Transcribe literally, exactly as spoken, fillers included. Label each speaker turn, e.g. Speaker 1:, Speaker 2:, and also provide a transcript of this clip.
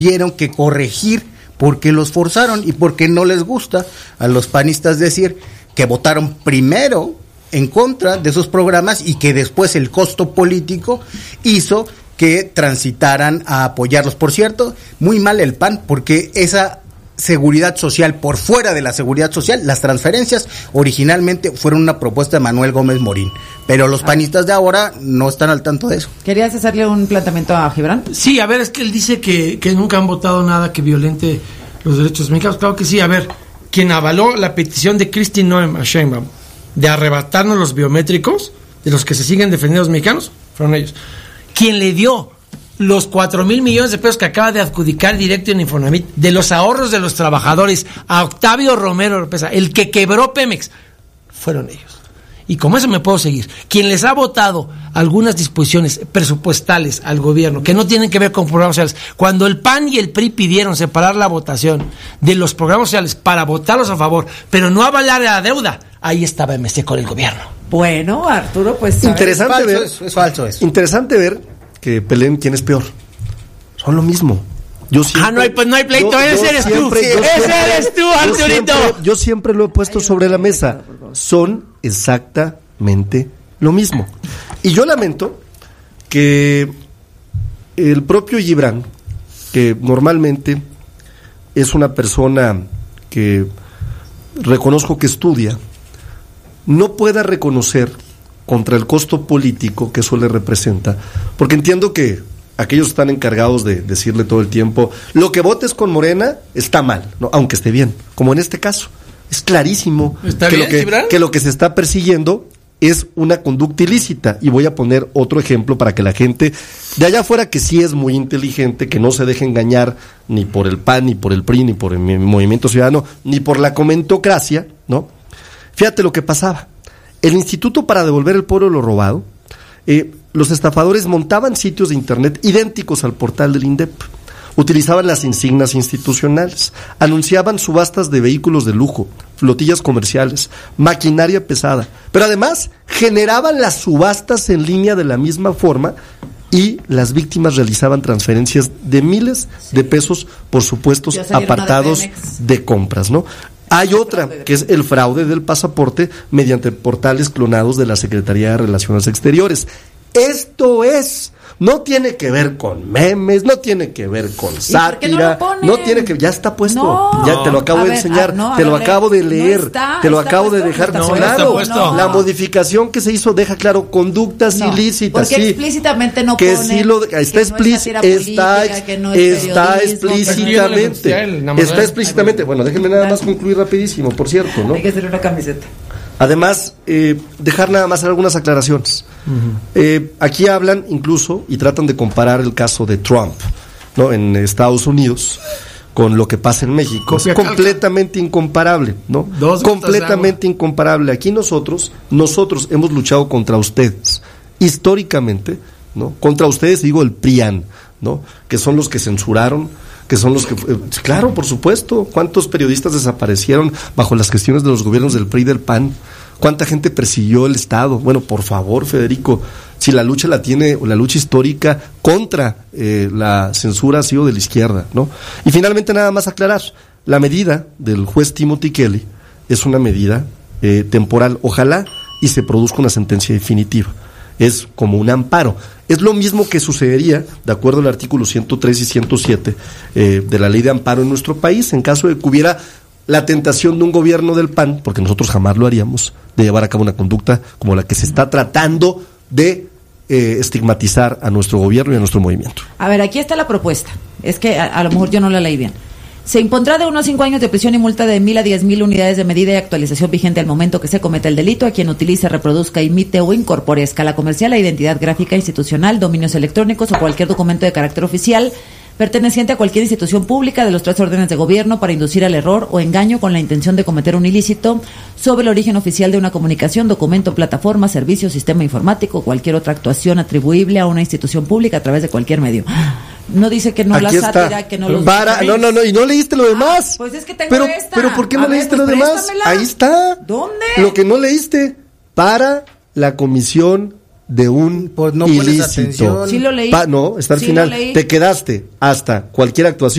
Speaker 1: tuvieron que corregir porque los forzaron y porque no les gusta a los panistas decir que votaron primero en contra de esos programas y que después el costo político hizo que transitaran a apoyarlos. Por cierto, muy mal el P A N, porque esa seguridad social, por fuera de la seguridad social, las transferencias originalmente fueron una propuesta de Manuel Gómez Morín, pero los panistas de ahora no están al tanto de eso.
Speaker 2: ¿Querías hacerle un planteamiento a Gibran?
Speaker 3: Sí, a ver, es que él dice que, que nunca han votado nada que violente los derechos mexicanos. Claro que sí, a ver, quien avaló la petición de Kristi Noem a Sheinbaum de arrebatarnos los biométricos de los que se siguen defendiendo los mexicanos, fueron ellos. Quien le dio los cuatro mil millones de pesos que acaba de adjudicar directo en Infonavit de los ahorros de los trabajadores a Octavio Romero Oropeza, el que quebró Pemex, fueron ellos. Y como eso me puedo seguir. Quien les ha votado algunas disposiciones presupuestales al gobierno que no tienen que ver con programas sociales, cuando el P A N y el P R I pidieron separar la votación de los programas sociales para votarlos a favor, pero no avalar la deuda, ahí estaba M C con el gobierno.
Speaker 2: Bueno, Arturo, pues...
Speaker 4: Interesante
Speaker 1: falso
Speaker 4: ver,
Speaker 1: eso, es falso eso.
Speaker 4: Interesante ver que peleen quién es peor. Son lo mismo. Yo siempre,
Speaker 3: ah, no hay, pues no hay pleito,
Speaker 4: yo,
Speaker 3: ese
Speaker 4: yo
Speaker 3: eres
Speaker 4: siempre,
Speaker 3: tú,
Speaker 4: yo
Speaker 3: ese
Speaker 4: siempre,
Speaker 3: eres tú,
Speaker 4: yo
Speaker 3: Arturito.
Speaker 4: Siempre, yo siempre lo he puesto sobre la mesa. Son exactamente lo mismo. Y yo lamento que el propio Gibran, que normalmente es una persona que reconozco que estudia, no pueda reconocer contra el costo político que eso le representa, porque entiendo que aquellos están encargados de decirle todo el tiempo, lo que votes con Morena está mal, ¿no? Aunque esté bien, como en este caso. Es clarísimo
Speaker 3: ¿Está
Speaker 4: que,
Speaker 3: bien,
Speaker 4: lo que,
Speaker 3: Gibran?
Speaker 4: que lo que se está persiguiendo es una conducta ilícita, y voy a poner otro ejemplo para que la gente de allá afuera, que sí es muy inteligente, que no se deje engañar ni por el P A N, ni por el P R I, ni por el Movimiento Ciudadano, ni por la comentocracia, ¿no? Fíjate lo que pasaba. El Instituto para Devolver al Pueblo lo Robado, eh, los estafadores montaban sitios de internet idénticos al portal del INDEP, utilizaban las insignias institucionales, anunciaban subastas de vehículos de lujo, flotillas comerciales, maquinaria pesada, pero además generaban las subastas en línea de la misma forma, y las víctimas realizaban transferencias de miles sí. de pesos por supuestos apartados de, de compras, ¿no? Hay otra, que es el fraude del pasaporte mediante portales clonados de la Secretaría de Relaciones Exteriores. Esto es, no tiene que ver con memes, no tiene que ver con sátira, no, no tiene que, ya está puesto, no, ya te lo acabo de ver, enseñar, ah, no, te lo ver, acabo de leer, no está, te lo acabo puesto, de dejar no claro, no, la modificación que se hizo deja claro conductas no, ilícitas,
Speaker 2: porque
Speaker 4: sí,
Speaker 2: explícitamente no
Speaker 4: que
Speaker 2: pone,
Speaker 4: sí lo, está explícito, no está, ex, no está explícitamente, está explícitamente, bueno, déjenme nada más concluir rapidísimo, por cierto, ¿no?
Speaker 2: Hay que hacer una camiseta.
Speaker 4: Además, eh, dejar nada más algunas aclaraciones. Uh-huh. Eh, aquí hablan incluso y tratan de comparar el caso de Trump, ¿no? En Estados Unidos con lo que pasa en México. Es completamente incomparable, ¿no? Dos completamente incomparable. Aquí nosotros, nosotros hemos luchado contra ustedes, históricamente, ¿no? Contra ustedes, digo, el P R I A N, ¿no? Que son los que censuraron, que son los que, eh, claro, por supuesto, cuántos periodistas desaparecieron bajo las gestiones de los gobiernos del P R I y del P A N, cuánta gente persiguió el Estado. Bueno, por favor, Federico, si la lucha la tiene, la lucha histórica contra eh, la censura ha sido de la izquierda, ¿no? Y finalmente nada más aclarar, la medida del juez Timothy Kelly es una medida eh, temporal, ojalá y se produzca una sentencia definitiva. Es como un amparo. Es lo mismo que sucedería, de acuerdo al artículo ciento tres y ciento siete eh, de la ley de amparo en nuestro país, en caso de que hubiera la tentación de un gobierno del P A N, porque nosotros jamás lo haríamos, de llevar a cabo una conducta como la que se está tratando de eh, estigmatizar a nuestro gobierno y a nuestro movimiento.
Speaker 2: A ver, aquí está la propuesta. Es que a, a lo mejor yo no la leí bien. Se impondrá de uno a cinco años de prisión y multa de mil a diez mil unidades de medida y actualización vigente al momento que se cometa el delito a quien utilice, reproduzca, imite o incorpore a escala comercial la identidad gráfica institucional, dominios electrónicos o cualquier documento de carácter oficial perteneciente a cualquier institución pública de los tres órdenes de gobierno para inducir al error o engaño con la intención de cometer un ilícito sobre el origen oficial de una comunicación, documento, plataforma, servicio, sistema informático o cualquier otra actuación atribuible a una institución pública a través de cualquier medio. No dice que no
Speaker 4: Aquí
Speaker 2: la
Speaker 4: está.
Speaker 2: sátira, que no los...
Speaker 4: Para, no, no, no, y no leíste lo demás.
Speaker 2: Ah, pues es que tengo
Speaker 4: pero,
Speaker 2: esta.
Speaker 4: Pero ¿por qué no
Speaker 2: a
Speaker 4: leíste
Speaker 2: ver, pues
Speaker 4: lo demás?
Speaker 2: préstamela.
Speaker 4: Ahí está.
Speaker 2: ¿Dónde?
Speaker 4: Lo que no leíste. Para la Comisión de un
Speaker 1: Pues no pones
Speaker 4: ilícito.
Speaker 1: atención.
Speaker 2: Sí lo leí.
Speaker 4: Pa- no, está al
Speaker 2: Sí
Speaker 4: final.
Speaker 2: lo leí.
Speaker 4: Te quedaste hasta cualquier actuación